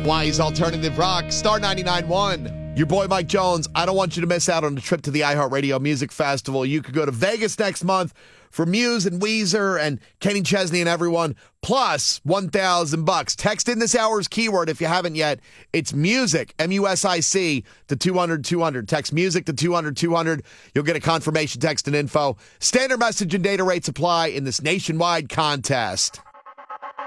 Hawaii's Alternative Rock, Star 99.1. Your boy Mike Jones. I don't want you to miss out on the trip to the iHeartRadio Music Festival. You could go to Vegas next month for Muse and Weezer and Kenny Chesney and everyone, plus $1,000. Text in this hour's keyword if you haven't yet. It's music, MUSIC, to 200-200. Text music to 200-200. You'll get a confirmation text and info. Standard message and data rates apply in this nationwide contest.